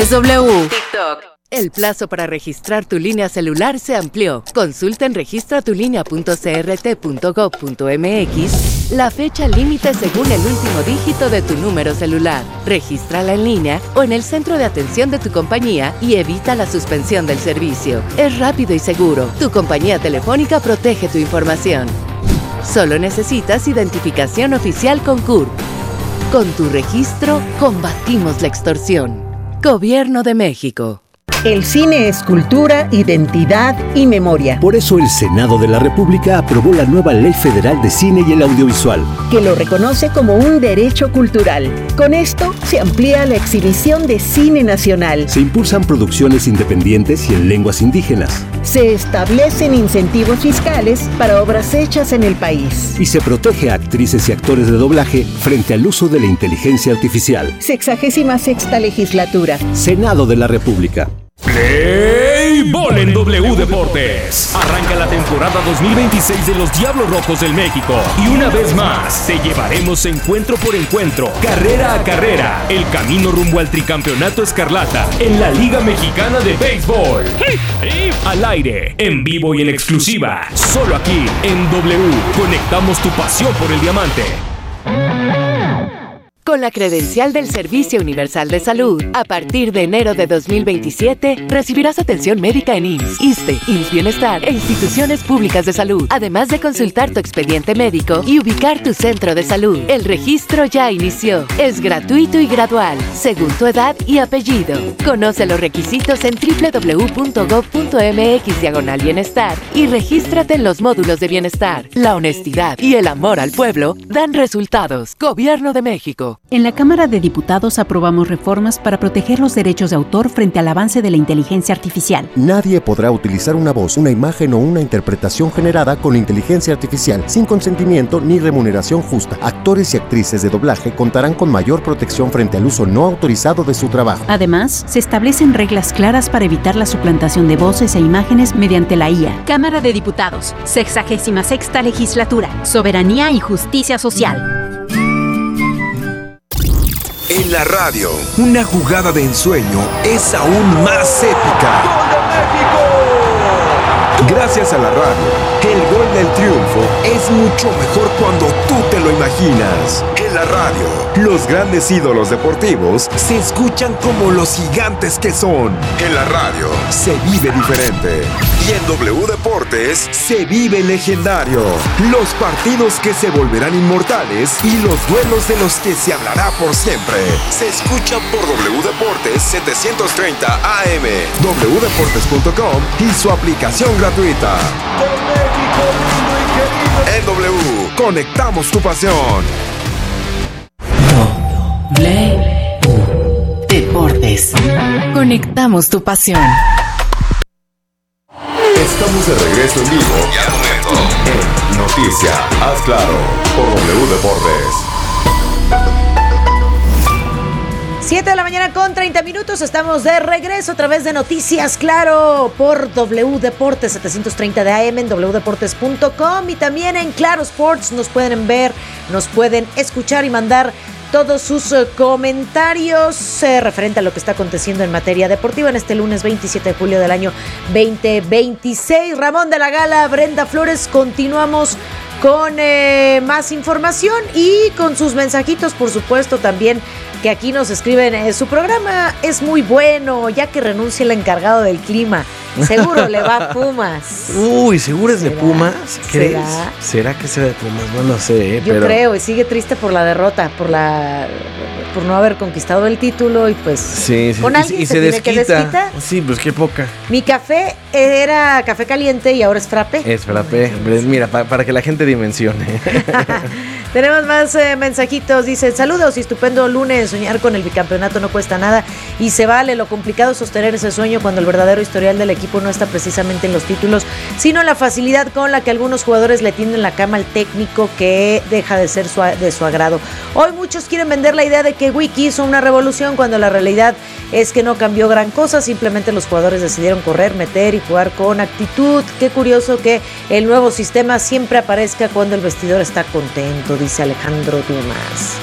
W. TikTok. El plazo para registrar tu línea celular se amplió. Consulta en registratulínea.crt.gov.mx la fecha límite según el último dígito de tu número celular. Regístrala en línea o en el centro de atención de tu compañía y evita la suspensión del servicio. Es rápido y seguro. Tu compañía telefónica protege tu información. Solo necesitas identificación oficial con CURP. Con tu registro, combatimos la extorsión. Gobierno de México. El cine es cultura, identidad y memoria. Por eso el Senado de la República aprobó la nueva Ley Federal de Cine y el Audiovisual, que lo reconoce como un derecho cultural. Con esto se amplía la exhibición de cine nacional. Se impulsan producciones independientes y en lenguas indígenas. Se establecen incentivos fiscales para obras hechas en el país. Y se protege a actrices y actores de doblaje frente al uso de la inteligencia artificial. 66ª legislatura. Senado de la República. Play Ball en W Deportes. Arranca la temporada 2026 de los Diablos Rojos del México. Y una vez más, te llevaremos encuentro por encuentro, carrera a carrera, el camino rumbo al tricampeonato escarlata en la Liga Mexicana de Béisbol. Al aire, en vivo y en exclusiva, solo aquí en W. Conectamos tu pasión por el diamante. Con la credencial del Servicio Universal de Salud, a partir de enero de 2027, recibirás atención médica en IMSS, ISSSTE, IMSS Bienestar e instituciones públicas de salud, además de consultar tu expediente médico y ubicar tu centro de salud. El registro ya inició. Es gratuito y gradual, según tu edad y apellido. Conoce los requisitos en www.gov.mx/bienestar y regístrate en los módulos de bienestar. La honestidad y el amor al pueblo dan resultados. Gobierno de México. En la Cámara de Diputados aprobamos reformas para proteger los derechos de autor frente al avance de la inteligencia artificial. Nadie podrá utilizar una voz, una imagen o una interpretación generada con inteligencia artificial sin consentimiento ni remuneración justa. Actores y actrices de doblaje contarán con mayor protección frente al uso no autorizado de su trabajo. Además, se establecen reglas claras para evitar la suplantación de voces e imágenes mediante la IA. Cámara de Diputados, 66ª legislatura, soberanía y justicia social. En la radio, una jugada de ensueño es aún más épica. ¡Gol de México! Gracias a la radio, el gol del triunfo es mucho mejor cuando tú te lo imaginas. En la radio, los grandes ídolos deportivos se escuchan como los gigantes que son. En la radio, se vive diferente. Y en W Deportes, se vive legendario. Los partidos que se volverán inmortales y los duelos de los que se hablará por siempre. Se escuchan por W Deportes 730 AM, wdeportes.com y su aplicación gratuita. De México lindo y querido. En W, conectamos tu pasión. W Deportes. Conectamos tu pasión. Estamos de regreso en vivo y al momento en Noticia, haz claro, por W Deportes. 7 de la mañana con 30 minutos, estamos de regreso a través de Noticias Claro por W Deportes 730 de AM en wdeportes.com y también en Claro Sports nos pueden ver, nos pueden escuchar y mandar todos sus comentarios referente a lo que está aconteciendo en materia deportiva en este lunes 27 de julio del año 2026. Ramón de la Gala, Brenda Flores, continuamos con más información y con sus mensajitos, por supuesto, también que aquí nos escriben, su programa es muy bueno, ya que renuncia el encargado del clima. Seguro le va a Pumas. Uy, ¿seguro es de Pumas? ¿Crees? ¿Será que sea de Pumas? No lo sé, Yo creo, y sigue triste por la derrota, por no haber conquistado el título y pues sí, con alguien se tiene que desquita. Sí, pues qué poca. Mi café era café caliente y ahora es frappé. Es frappé. Mira, para que la gente dimensione. Tenemos más mensajitos. Dicen, saludos y estupendo lunes. Soñar con el bicampeonato no cuesta nada y se vale. Lo complicado es sostener ese sueño cuando el verdadero historial del equipo no está precisamente en los títulos, sino en la facilidad con la que algunos jugadores le tienden la cama al técnico, que deja de ser de su agrado. Hoy muchos quieren vender la idea de que Wiki hizo una revolución cuando la realidad es que no cambió gran cosa. Simplemente los jugadores decidieron correr, meter y jugar con actitud. Qué curioso que el nuevo sistema siempre aparezca cuando el vestidor está contento, dice Alejandro Dumas.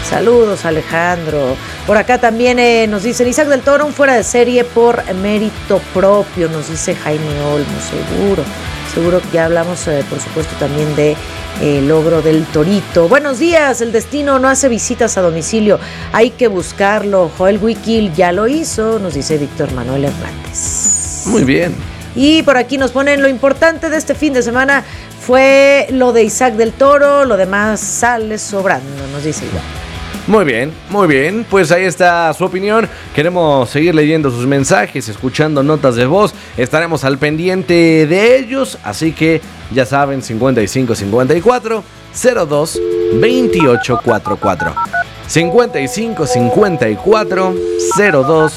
Saludos, Alejandro. Por acá también nos dicen Isaac del Toro, un fuera de serie por mérito propio, nos dice Jaime Olmo, seguro que ya hablamos, por supuesto, también de logro del Torito. Buenos días, el destino no hace visitas a domicilio, hay que buscarlo. Joel Wikil ya lo hizo, nos dice Víctor Manuel Hernández. Muy bien. Y por aquí nos ponen lo importante de este fin de semana fue lo de Isaac del Toro, lo demás sale sobrando, nos dice Iván. Muy bien, pues ahí está su opinión. Queremos seguir leyendo sus mensajes, escuchando notas de voz. Estaremos al pendiente de ellos, así que ya saben, 5554 02 2844. 5554 02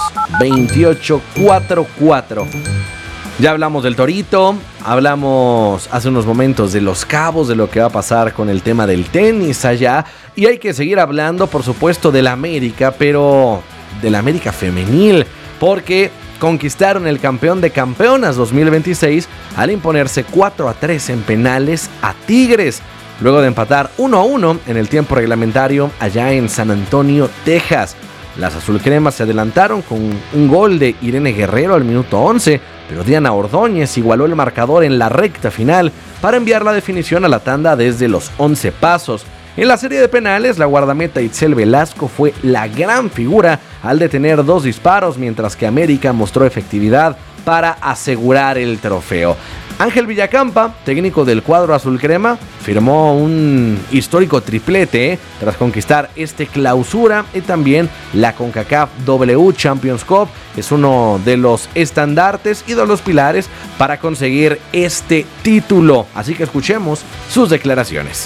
2844. Ya hablamos del Torito, hablamos hace unos momentos de Los Cabos, de lo que va a pasar con el tema del tenis allá. Y hay que seguir hablando, por supuesto, del América, pero del América femenil, porque conquistaron el campeón de campeonas 2026 al imponerse 4-3 en penales a Tigres, luego de empatar 1-1 en el tiempo reglamentario allá en San Antonio, Texas. Las azulcremas se adelantaron con un gol de Irene Guerrero al minuto 11, pero Diana Ordóñez igualó el marcador en la recta final para enviar la definición a la tanda desde los 11 pasos. En la serie de penales, la guardameta Itzel Velasco fue la gran figura al detener 2 disparos, mientras que América mostró efectividad para asegurar el trofeo. Ángel Villacampa, técnico del cuadro azulcrema, firmó un histórico triplete tras conquistar este clausura y también la CONCACAF W Champions Cup. Es uno de los estandartes y de los pilares para conseguir este título. Así que escuchemos sus declaraciones.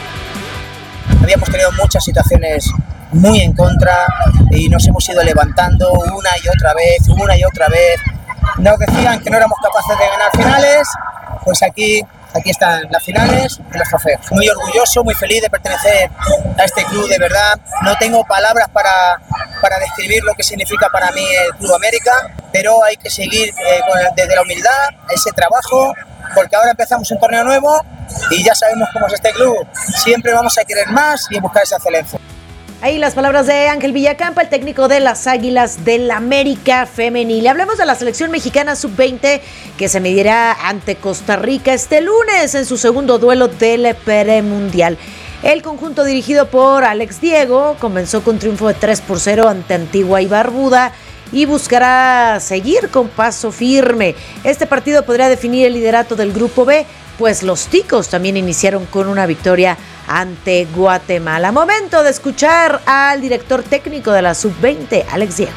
Habíamos tenido muchas situaciones muy en contra y nos hemos ido levantando una y otra vez. Nos decían que no éramos capaces de ganar finales, pues aquí están las finales y los trofeos. Muy orgulloso, muy feliz de pertenecer a este club, de verdad. No tengo palabras para describir lo que significa para mí el Club América, pero hay que seguir desde la humildad, ese trabajo, porque ahora empezamos un torneo nuevo y ya sabemos cómo es este club. Siempre vamos a querer más y buscar esa excelencia. Ahí las palabras de Ángel Villacampa, el técnico de las Águilas del América femenil. Hablemos de la selección mexicana sub-20 que se medirá ante Costa Rica este lunes en su segundo duelo del premundial. El conjunto dirigido por Alex Diego comenzó con triunfo de 3-0 ante Antigua y Barbuda y buscará seguir con paso firme. Este partido podría definir el liderato del Grupo B, pues los ticos también iniciaron con una victoria ante Guatemala. Momento de escuchar al director técnico de la Sub-20, Alex Diego.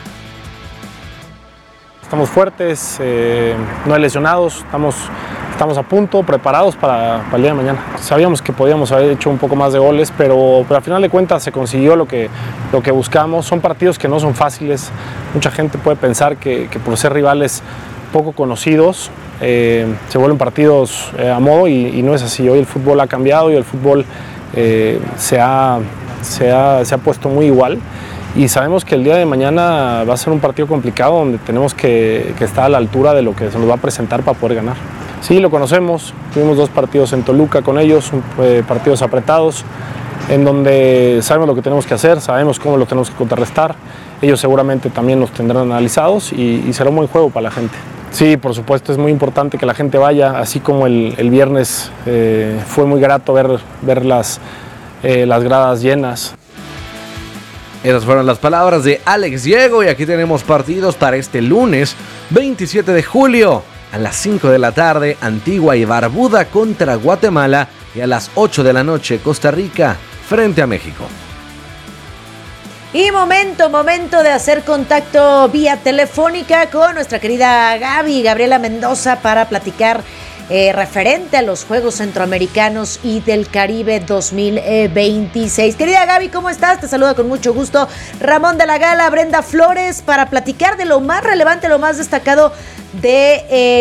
Estamos fuertes, no hay lesionados, estamos a punto, preparados para el día de mañana. Sabíamos que podíamos haber hecho un poco más de goles, pero al final de cuentas se consiguió lo que buscamos. Son partidos que no son fáciles. Mucha gente puede pensar que por ser rivales poco conocidos, se vuelven partidos a modo y no es así. Hoy el fútbol ha cambiado y el fútbol se ha puesto muy igual y sabemos que el día de mañana va a ser un partido complicado donde tenemos que estar a la altura de lo que se nos va a presentar para poder ganar. Sí, lo conocemos, tuvimos 2 partidos en Toluca con ellos, partidos apretados en donde sabemos lo que tenemos que hacer, sabemos cómo lo tenemos que contrarrestar. Ellos seguramente también nos tendrán analizados y será un buen juego para la gente. Sí, por supuesto, es muy importante que la gente vaya, así como el viernes fue muy grato ver las gradas llenas. Esas fueron las palabras de Alex Diego y aquí tenemos partidos para este lunes 27 de julio a las 5 de la tarde, Antigua y Barbuda contra Guatemala y a las 8 de la noche, Costa Rica frente a México. Y momento de hacer contacto vía telefónica con nuestra querida Gabriela Mendoza para platicar referente a los Juegos Centroamericanos y del Caribe 2026. Querida Gaby, ¿cómo estás? Te saluda con mucho gusto Ramón de la Gala, Brenda Flores, para platicar de lo más relevante, lo más destacado de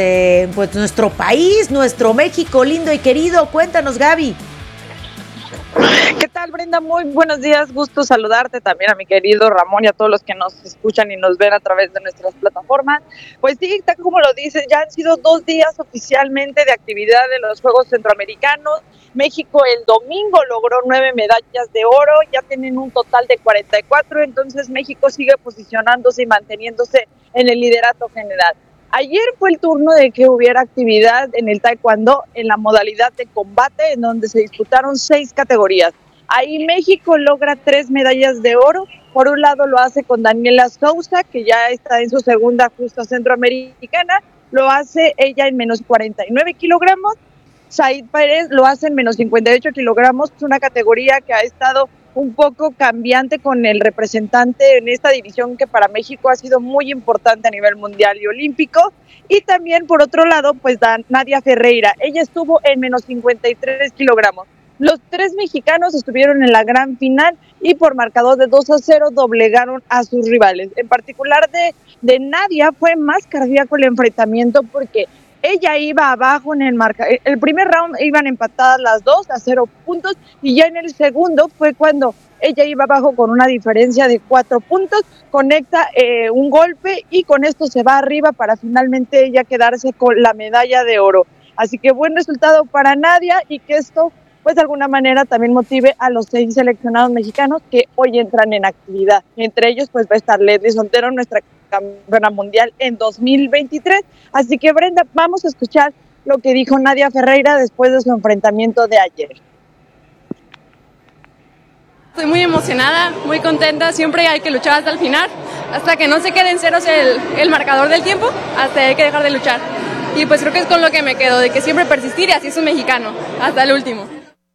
nuestro país, nuestro México lindo y querido. Cuéntanos, Gaby. ¿Qué tal, Brenda? Muy buenos días, gusto saludarte también a mi querido Ramón y a todos los que nos escuchan y nos ven a través de nuestras plataformas. Pues sí, tal como lo dices, ya han sido 2 días oficialmente de actividad de los Juegos Centroamericanos. México el domingo logró 9 medallas de oro, ya tienen un total de 44, entonces México sigue posicionándose y manteniéndose en el liderato general. Ayer fue el turno de que hubiera actividad en el taekwondo en la modalidad de combate, en donde se disputaron 6 categorías. Ahí México logra 3 medallas de oro. Por un lado lo hace con Daniela Sousa, que ya está en su segunda justa centroamericana, lo hace ella en menos 49 kilogramos. Said Pérez lo hace en menos 58 kilogramos, una categoría que ha estado un poco cambiante con el representante en esta división que para México ha sido muy importante a nivel mundial y olímpico. Y también por otro lado, pues Nadia Ferreira, ella estuvo en menos 53 kilogramos. Los 3 mexicanos estuvieron en la gran final y por marcador de 2-0 doblegaron a sus rivales. En particular de Nadia fue más cardíaco el enfrentamiento porque ella iba abajo en el primer round iban empatadas las dos a 0 puntos y ya en el segundo fue cuando ella iba abajo con una diferencia de 4 puntos, conecta un golpe y con esto se va arriba para finalmente ella quedarse con la medalla de oro. Así que buen resultado para Nadia y que esto pues de alguna manera también motive a los 6 seleccionados mexicanos que hoy entran en actividad. Entre ellos pues va a estar Leslie Soltero, nuestra campeona mundial en 2023. Así que Brenda, vamos a escuchar lo que dijo Nadia Ferreira después de su enfrentamiento de ayer. Estoy muy emocionada, muy contenta, siempre hay que luchar hasta el final, hasta que no se quede en ceros el marcador del tiempo, hasta hay que dejar de luchar. Y pues creo que es con lo que me quedo, de que siempre persistir y así es un mexicano, hasta el último.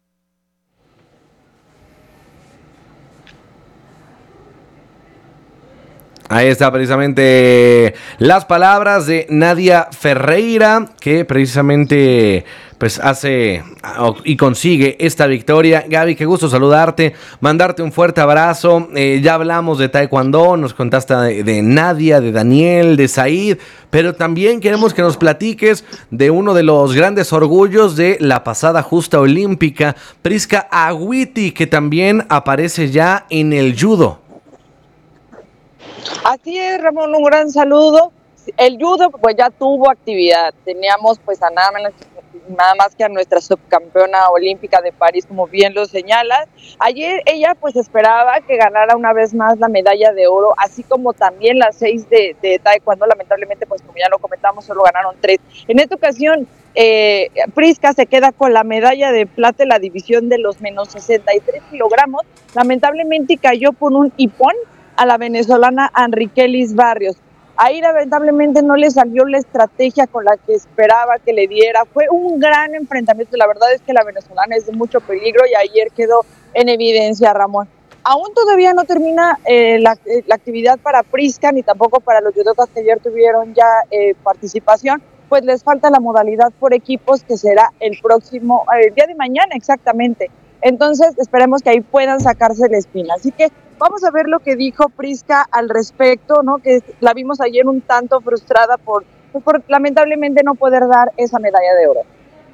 Ahí está precisamente las palabras de Nadia Ferreira, que precisamente pues hace y consigue esta victoria. Gaby, qué gusto saludarte, mandarte un fuerte abrazo. Ya hablamos de taekwondo, nos contaste de Nadia, de Daniel, de Said, pero también queremos que nos platiques de uno de los grandes orgullos de la pasada justa olímpica, Prisca Agüiti, que también aparece ya en el judo. Así es, Ramón, un gran saludo. El judo pues ya tuvo actividad. Teníamos pues a nada más que a nuestra subcampeona olímpica de París, como bien lo señalas. Ayer ella pues esperaba que ganara una vez más la medalla de oro, así como también las 6 de taekwondo. Lamentablemente pues como ya lo comentamos, solo ganaron 3. En esta ocasión Prisca se queda con la medalla de plata en la división de los menos 63 kilogramos. Lamentablemente cayó por un hipón a la venezolana Enriquelis Barrios. Ahí lamentablemente no le salió la estrategia con la que esperaba que le diera. Fue un gran enfrentamiento. La verdad es que la venezolana es de mucho peligro y ayer quedó en evidencia, Ramón. Aún todavía no termina la actividad para Prisca ni tampoco para los judokas que ayer tuvieron ya participación, pues les falta la modalidad por equipos que será el día de mañana exactamente. Entonces esperemos que ahí puedan sacarse la espina. Así que vamos a ver lo que dijo Prisca al respecto, ¿no? Que la vimos ayer un tanto frustrada por lamentablemente no poder dar esa medalla de oro.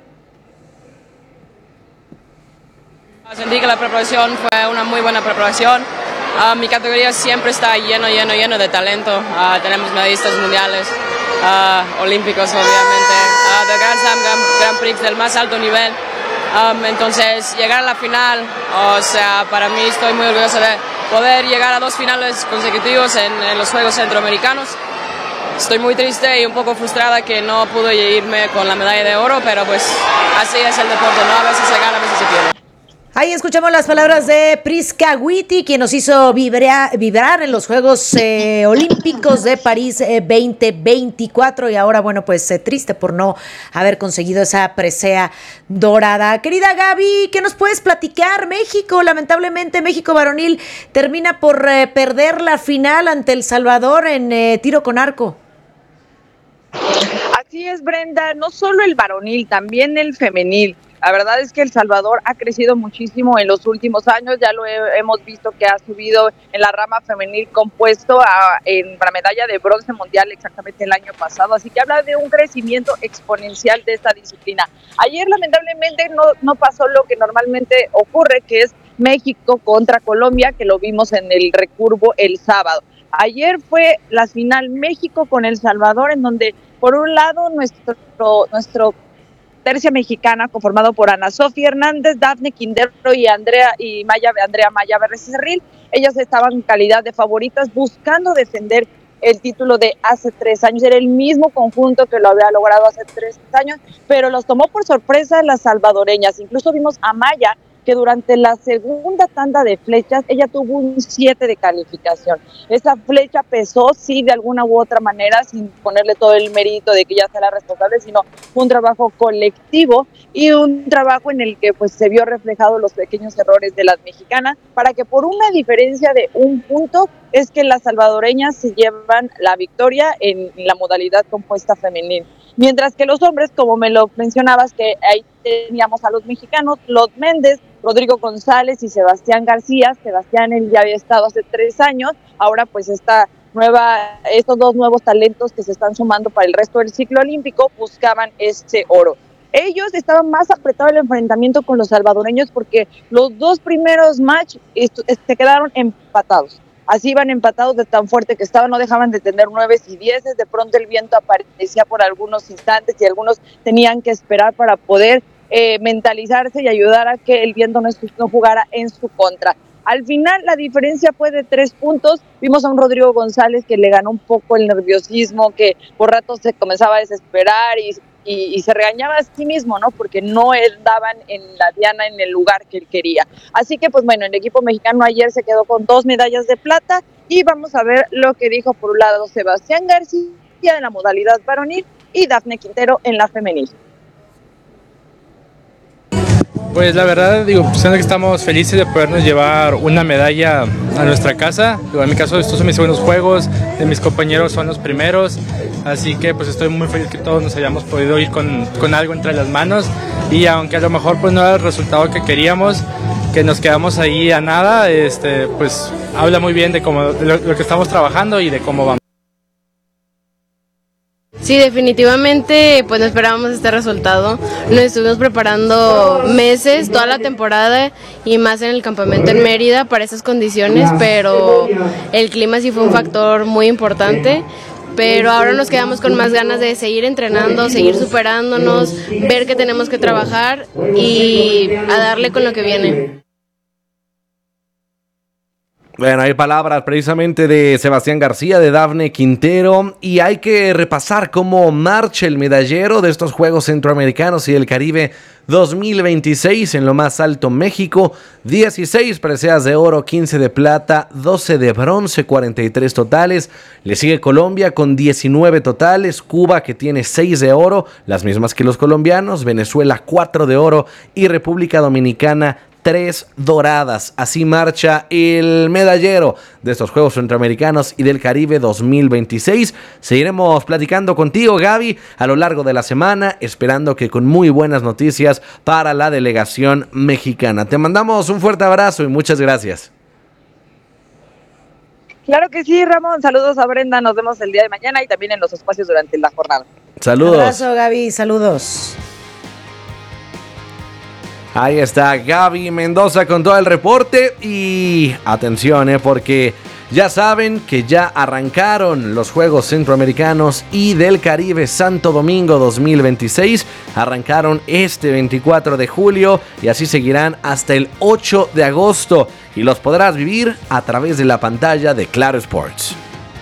Sentí que la preparación fue una muy buena preparación. Mi categoría siempre está lleno de talento. Tenemos medallistas mundiales, olímpicos obviamente, de Grand Slam, Grand Prix del más alto nivel. Entonces llegar a la final, o sea, para mí estoy muy orgulloso de poder llegar a 2 finales consecutivos en los Juegos Centroamericanos. Estoy muy triste y un poco frustrada que no pude irme con la medalla de oro, pero pues así es el deporte, ¿no? A veces se gana, a veces se pierde. Ahí escuchamos las palabras de Prisca Agüiti, quien nos hizo vibrar en los Juegos Olímpicos de París 2024 y ahora, bueno, pues triste por no haber conseguido esa presea dorada. Querida Gaby, ¿qué nos puedes platicar? México, lamentablemente México varonil termina por perder la final ante El Salvador en tiro con arco. Así es, Brenda, no solo el varonil, también el femenil. La verdad es que El Salvador ha crecido muchísimo en los últimos años, ya lo hemos visto que ha subido en la rama femenil compuesto en la medalla de bronce mundial exactamente el año pasado, así que habla de un crecimiento exponencial de esta disciplina. Ayer lamentablemente no pasó lo que normalmente ocurre, que es México contra Colombia, que lo vimos en el recurvo el sábado. Ayer fue la final México con El Salvador, en donde por un lado nuestro tercia mexicana, conformado por Ana Sofía Hernández, Dafne Quintero y Andrea Maya Becerril. Ellas estaban en calidad de favoritas buscando defender el título de hace 3 años. Era el mismo conjunto que lo había logrado hace 3 años, pero los tomó por sorpresa las salvadoreñas. Incluso vimos a Maya, que durante la segunda tanda de flechas, ella tuvo un 7 de calificación. Esa flecha pesó, sí, de alguna u otra manera, sin ponerle todo el mérito de que ella sea la responsable, sino un trabajo colectivo y un trabajo en el que pues se vio reflejado los pequeños errores de las mexicanas, para que por una diferencia de 1 punto, es que las salvadoreñas se llevan la victoria en la modalidad compuesta femenil. Mientras que los hombres, como me lo mencionabas, que ahí teníamos a los mexicanos, Lot Méndez, Rodrigo González y Sebastián García. Sebastián, él ya había estado hace 3 años, ahora pues estos 2 nuevos talentos que se están sumando para el resto del ciclo olímpico buscaban ese oro. Ellos estaban más apretados el enfrentamiento con los salvadoreños porque los 2 primeros matches se quedaron empatados. Así iban empatados de tan fuerte que estaban, no dejaban de tener 9 y 10. De pronto el viento aparecía por algunos instantes y algunos tenían que esperar para poder mentalizarse y ayudar a que el viento no jugara en su contra. Al final la diferencia fue de 3 puntos. Vimos a un Rodrigo González que le ganó un poco el nerviosismo, que por ratos se comenzaba a desesperar y se regañaba a sí mismo, ¿no? Porque no daban en la diana en el lugar que él quería. Así que, pues bueno, el equipo mexicano ayer se quedó con 2 medallas de plata y vamos a ver lo que dijo por un lado Sebastián García en la modalidad varonil y Dafne Quintero en la femenil. Pues la verdad, siendo que estamos felices de podernos llevar una medalla a nuestra casa. En mi caso, estos son mis segundos juegos, de mis compañeros son los primeros, así que pues estoy muy feliz que todos nos hayamos podido ir con algo entre las manos, y aunque a lo mejor pues no era el resultado que queríamos, que nos quedamos ahí a nada, pues habla muy bien de lo que estamos trabajando y de cómo vamos. Sí, definitivamente pues no esperábamos este resultado. Nos estuvimos preparando meses, toda la temporada y más en el campamento en Mérida para esas condiciones, pero el clima sí fue un factor muy importante. Pero ahora nos quedamos con más ganas de seguir entrenando, seguir superándonos, ver que tenemos que trabajar y a darle con lo que viene. Bueno, hay palabras precisamente de Sebastián García, de Dafne Quintero, y hay que repasar cómo marcha el medallero de estos Juegos Centroamericanos y del Caribe 2026. En lo más alto, México, 16 preseas de oro, 15 de plata, 12 de bronce, 43 totales. Le sigue Colombia con 19 totales, Cuba que tiene 6 de oro, las mismas que los colombianos, Venezuela 4 de oro y República Dominicana 3 doradas. Así marcha el medallero de estos Juegos Centroamericanos y del Caribe 2026. Seguiremos platicando contigo, Gaby, a lo largo de la semana, esperando que con muy buenas noticias para la delegación mexicana. Te mandamos un fuerte abrazo y muchas gracias. Claro que sí, Ramón. Saludos a Brenda. Nos vemos el día de mañana y también en los espacios durante la jornada. Saludos. Un abrazo, Gaby. Saludos. Ahí está Gaby Mendoza con todo el reporte y atención, porque ya saben que ya arrancaron los Juegos Centroamericanos y del Caribe Santo Domingo 2026. Arrancaron este 24 de julio y así seguirán hasta el 8 de agosto y los podrás vivir a través de la pantalla de Claro Sports.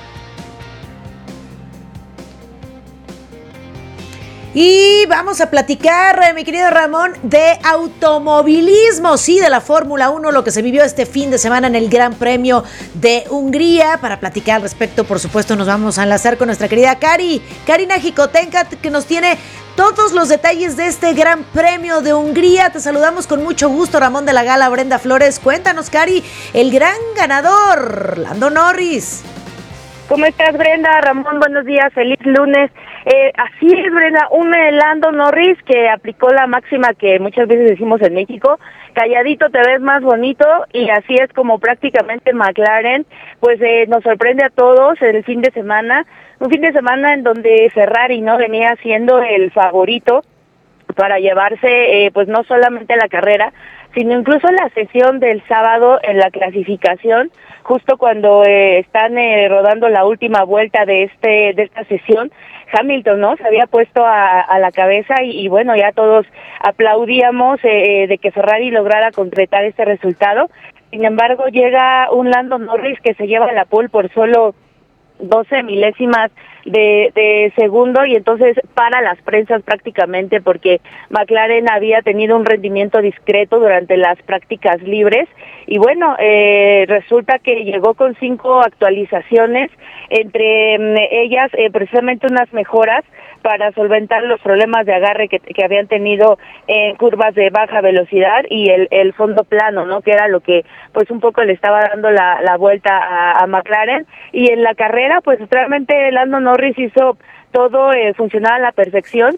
Y vamos a platicar, mi querido Ramón, de automovilismo, sí, de la Fórmula 1, lo que se vivió este fin de semana en el Gran Premio de Hungría. Para platicar al respecto, por supuesto, nos vamos a enlazar con nuestra querida Karina Jicotenca, que nos tiene todos los detalles de este Gran Premio de Hungría. Te saludamos con mucho gusto, Ramón de la Gala, Brenda Flores. Cuéntanos, Cari, el gran ganador, Lando Norris. ¿Cómo estás, Brenda? Ramón, buenos días, feliz lunes. Así es, Brenda, un Lando Norris que aplicó la máxima que muchas veces decimos en México, calladito te ves más bonito, y así es como prácticamente McLaren pues nos sorprende a todos el fin de semana, un fin de semana en donde Ferrari no venía siendo el favorito para llevarse pues no solamente la carrera, sino incluso la sesión del sábado en la clasificación, justo cuando están rodando la última vuelta de esta sesión. Hamilton, ¿no? Se había puesto a la cabeza y bueno, ya todos aplaudíamos de que Ferrari lograra concretar este resultado. Sin embargo, llega un Lando Norris que se lleva la pole por solo 12 milésimas de segundo, y entonces para las prensas prácticamente, porque McLaren había tenido un rendimiento discreto durante las prácticas libres, y bueno, resulta que llegó con 5 actualizaciones, entre ellas precisamente unas mejoras para solventar los problemas de agarre que habían tenido en curvas de baja velocidad, y el fondo plano, ¿no? Que era lo que pues un poco le estaba dando la vuelta a McLaren. Y en la carrera pues realmente Lando Norris hizo todo funcionar a la perfección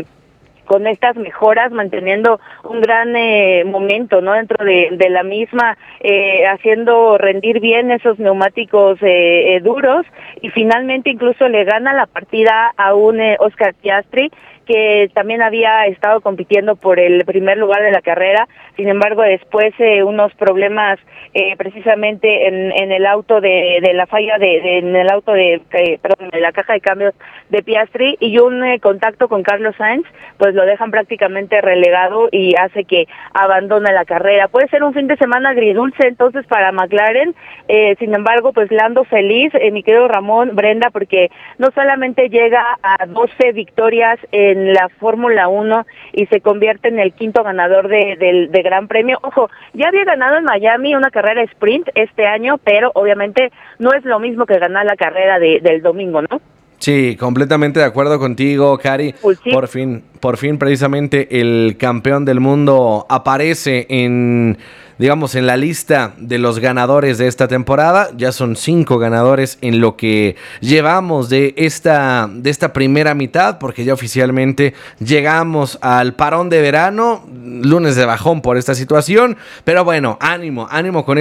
con estas mejoras, manteniendo un gran momento, ¿no? Dentro de la misma, haciendo rendir bien esos neumáticos duros, y finalmente incluso le gana la partida a un Oscar Piastri, que también había estado compitiendo por el primer lugar de la carrera. Sin embargo, después unos problemas precisamente en el auto de la falla en el auto de la caja de cambios de Piastri, y un contacto con Carlos Sainz, pues lo dejan prácticamente relegado y hace que abandone la carrera. Puede ser un fin de semana agridulce entonces para McLaren, sin embargo, pues Lando feliz, mi querido Ramón, Brenda, porque no solamente llega a 12 victorias en la Fórmula 1 y se convierte en el quinto ganador de Gran Premio. Ojo, ya había ganado en Miami una carrera sprint este año, pero obviamente no es lo mismo que ganar la carrera del domingo, ¿no? Sí, completamente de acuerdo contigo, Cari. Pues sí. Por fin precisamente el campeón del mundo aparece en la lista de los ganadores de esta temporada. Ya son 5 ganadores en lo que llevamos de esta primera mitad, porque ya oficialmente llegamos al parón de verano, lunes de bajón por esta situación, pero bueno, ánimo con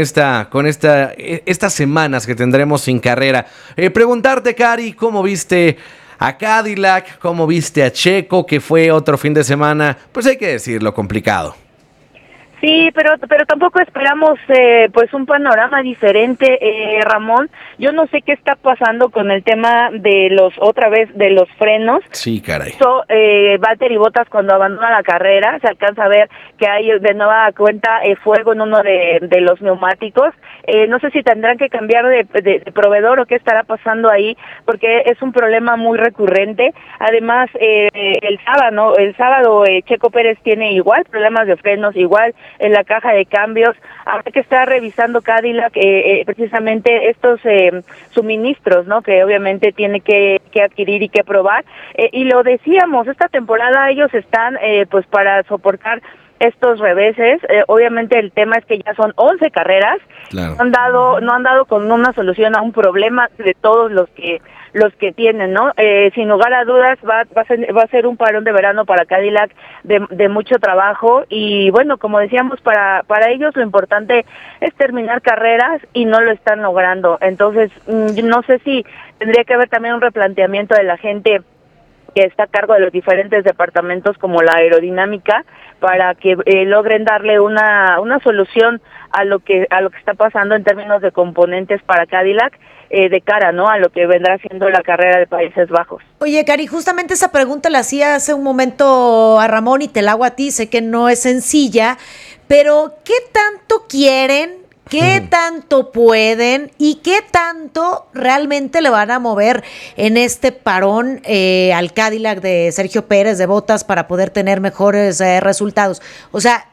estas semanas que tendremos sin carrera. Preguntarte, Cari, ¿cómo viste a Cadillac? ¿Cómo viste a Checo, que fue otro fin de semana, pues hay que decirlo, complicado? Sí, pero tampoco esperamos pues un panorama diferente, Ramón. Yo no sé qué está pasando con el tema de los frenos. Sí, caray. Valtteri Bottas, cuando abandona la carrera, se alcanza a ver que hay de nueva cuenta fuego en uno de los neumáticos. No sé si tendrán que cambiar de proveedor o qué estará pasando ahí, porque es un problema muy recurrente. Además, el sábado Checo Pérez tiene igual problemas de frenos, igual en la caja de cambios. Habrá que estar revisando Cadillac precisamente estos suministros, ¿no? Que obviamente tiene que adquirir y que probar. Y lo decíamos, esta temporada ellos están pues para soportar estos reveses. Obviamente el tema es que ya son 11 carreras. Claro. No han dado con una solución a un problema de todos los que tienen, ¿no? Sin lugar a dudas va a ser un parón de verano para Cadillac de mucho trabajo, y bueno, como decíamos, para ellos lo importante es terminar carreras y no lo están logrando. Entonces, no sé si tendría que haber también un replanteamiento de la gente que está a cargo de los diferentes departamentos, como la aerodinámica, para que logren darle una solución a lo que está pasando en términos de componentes para Cadillac, de cara, ¿no?, a lo que vendrá siendo la carrera de Países Bajos. Oye, Cari, justamente esa pregunta la hacía hace un momento a Ramón y te la hago a ti. Sé que no es sencilla, pero ¿qué tanto quieren? ¿Qué tanto pueden y qué tanto realmente le van a mover en este parón al Cadillac de Sergio Pérez, de Bottas, para poder tener mejores resultados? O sea,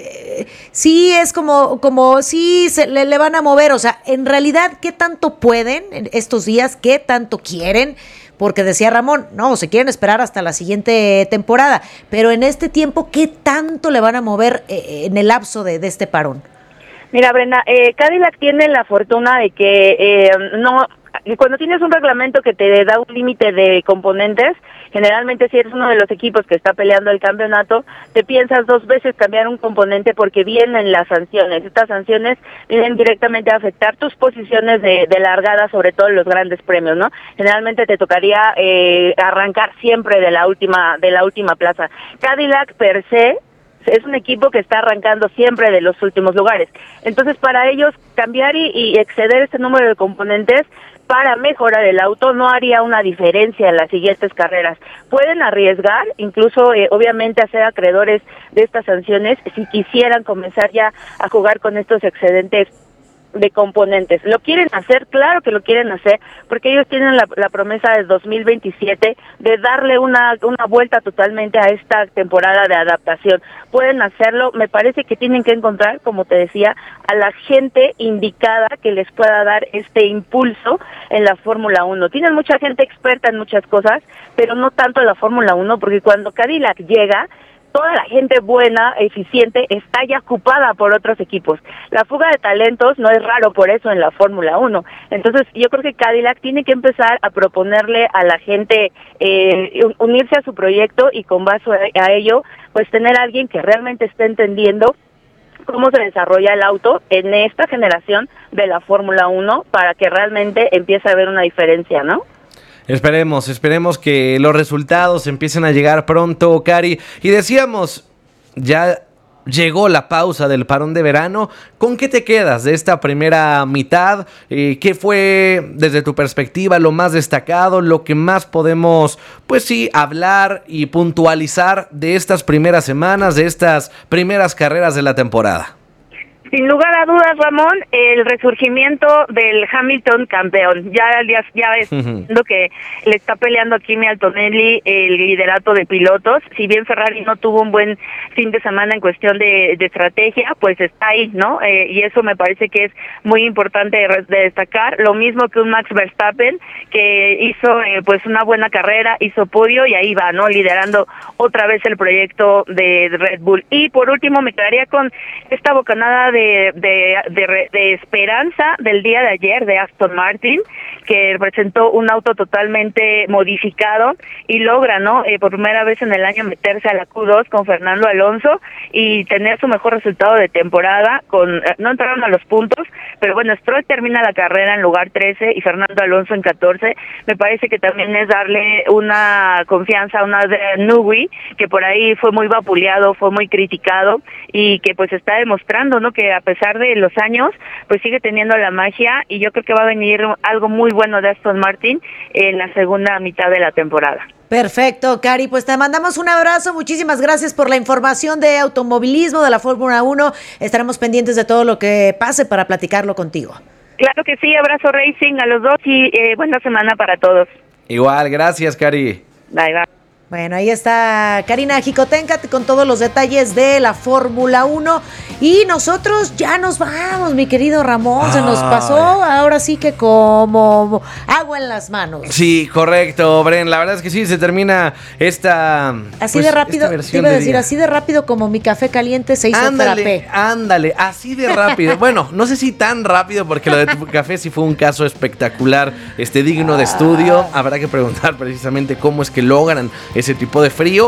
sí es como sí le van a mover. O sea, en realidad, ¿qué tanto pueden en estos días? ¿Qué tanto quieren? Porque decía Ramón, no, se quieren esperar hasta la siguiente temporada. Pero en este tiempo, ¿qué tanto le van a mover en el lapso de este parón? Mira, Brenda, Cadillac tiene la fortuna de que cuando tienes un reglamento que te da un límite de componentes, generalmente si eres uno de los equipos que está peleando el campeonato, te piensas 2 veces cambiar un componente porque vienen las sanciones. Estas sanciones vienen directamente a afectar tus posiciones de largada, sobre todo en los grandes premios, ¿no? Generalmente te tocaría arrancar siempre de la última plaza. Cadillac per se es un equipo que está arrancando siempre de los últimos lugares. Entonces, para ellos, cambiar y exceder ese número de componentes para mejorar el auto no haría una diferencia en las siguientes carreras. Pueden arriesgar, incluso obviamente hacer acreedores de estas sanciones si quisieran comenzar ya a jugar con estos excedentes de componentes. ¿Lo quieren hacer? Claro que lo quieren hacer, porque ellos tienen la promesa de 2027 de darle una vuelta totalmente a esta temporada de adaptación. Pueden hacerlo, me parece que tienen que encontrar, como te decía, a la gente indicada que les pueda dar este impulso en la Fórmula 1. Tienen mucha gente experta en muchas cosas, pero no tanto en la Fórmula 1, porque cuando Cadillac llega, toda la gente buena, eficiente, está ya ocupada por otros equipos. La fuga de talentos no es raro por eso en la Fórmula 1. Entonces, yo creo que Cadillac tiene que empezar a proponerle a la gente unirse a su proyecto y con base a ello, pues tener a alguien que realmente esté entendiendo cómo se desarrolla el auto en esta generación de la Fórmula 1 para que realmente empiece a haber una diferencia, ¿no? Esperemos que los resultados empiecen a llegar pronto, Cari. Y decíamos, ya llegó la pausa del parón de verano. ¿Con qué te quedas de esta primera mitad? ¿Qué fue, desde tu perspectiva, lo más destacado, lo que más podemos, pues sí, hablar y puntualizar de estas primeras semanas, de estas primeras carreras de la temporada? Sin lugar a dudas, Ramón, el resurgimiento del Hamilton campeón. Ya es lo que le está peleando a Kimi Antonelli el liderato de pilotos. Si bien Ferrari no tuvo un buen fin de semana en cuestión de estrategia, pues está ahí, ¿no? Y eso me parece que es muy importante de destacar. Lo mismo que un Max Verstappen, que hizo pues una buena carrera, hizo podio y ahí va, ¿no? Liderando otra vez el proyecto de Red Bull. Y por último me quedaría con esta bocanada de esperanza del día de ayer de Aston Martin, que presentó un auto totalmente modificado y logra, ¿no? Por primera vez en el año meterse a la Q2 con Fernando Alonso y tener su mejor resultado de temporada. No entraron a los puntos, pero bueno, Stroll termina la carrera en lugar 13 y Fernando Alonso en 14. Me parece que también es darle una confianza a una Newey, que por ahí fue muy vapuleado, fue muy criticado y que pues está demostrando, ¿no? Que a pesar de los años, pues sigue teniendo la magia y yo creo que va a venir algo muy bueno de Aston Martin en la segunda mitad de la temporada. Perfecto, Cari, pues te mandamos un abrazo, muchísimas gracias por la información de automovilismo de la Fórmula 1, estaremos pendientes de todo lo que pase para platicarlo contigo. Claro que sí, abrazo Racing a los dos y buena semana para todos. Igual, gracias, Cari. Bye, bye. Bueno, ahí está Karina Jicotenca con todos los detalles de la Fórmula 1 y nosotros ya nos vamos, mi querido Ramón, se nos pasó ahora sí que como agua en las manos. Sí, correcto, Bren, la verdad es que sí, se termina esta... Así pues, de rápido, te iba a decir, así de rápido como mi café caliente se hizo frappé. Ándale, así de rápido. Bueno, no sé si tan rápido porque lo de tu café sí fue un caso espectacular, digno de estudio. Habrá que preguntar precisamente cómo es que logran ese tipo de frío,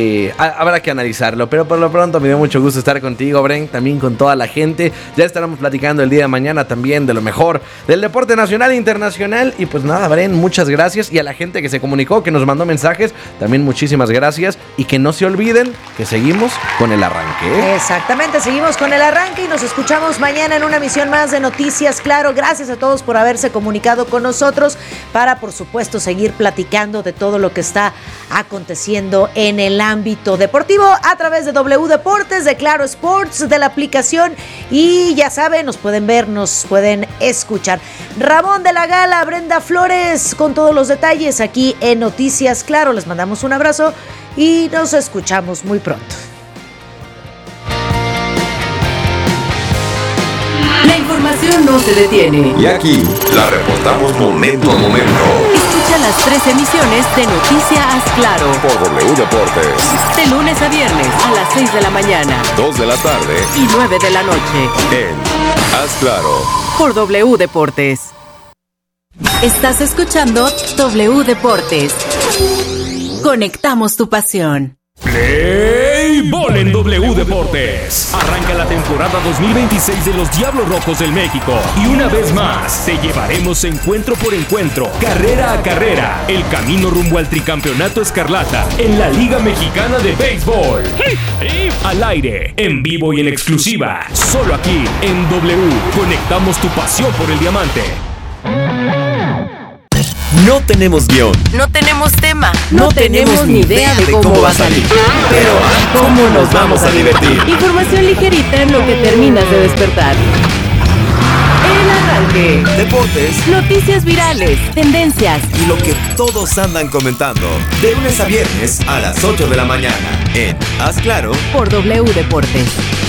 habrá que analizarlo, pero por lo pronto me dio mucho gusto estar contigo, Bren, también con toda la gente. Ya estaremos platicando el día de mañana también de lo mejor del deporte nacional e internacional. Y pues nada, Bren, muchas gracias, y a la gente que se comunicó, que nos mandó mensajes, también muchísimas gracias, y que no se olviden que seguimos con el arranque. Exactamente, seguimos con el arranque y nos escuchamos mañana en una emisión más de Noticias Claro. Gracias a todos por haberse comunicado con nosotros para, por supuesto, seguir platicando de todo lo que está aconteciendo en el ámbito deportivo a través de W Deportes, de Claro Sports, de la aplicación, y ya saben, nos pueden ver, nos pueden escuchar. Ramón de la Gala, Brenda Flores con todos los detalles aquí en Noticias Claro. Les mandamos un abrazo y nos escuchamos muy pronto. La información no se detiene. Y aquí la reportamos momento a momento. Escucha las 3 emisiones de Noticias Claro por W Deportes. De lunes a viernes a las 6 de la mañana, 2 de la tarde y 9 de la noche. En Haz Claro por W Deportes. Estás escuchando W Deportes. Conectamos tu pasión. Play Ball en W Deportes. Arranca la temporada 2026 de los Diablos Rojos del México. Y una vez más, te llevaremos encuentro por encuentro, carrera a carrera, el camino rumbo al tricampeonato escarlata en la Liga Mexicana de Béisbol. Al aire, en vivo y en exclusiva, solo aquí en W. Conectamos tu pasión por el diamante. No tenemos guión. No tenemos tema. No tenemos ni idea de cómo va a salir. Pero ¿cómo nos vamos a divertir? Información ligerita en lo que terminas de despertar. El arranque. Deportes. Noticias virales. Tendencias. Y lo que todos andan comentando. De lunes a viernes a las 8 de la mañana. En Haz Claro. Por W Deportes.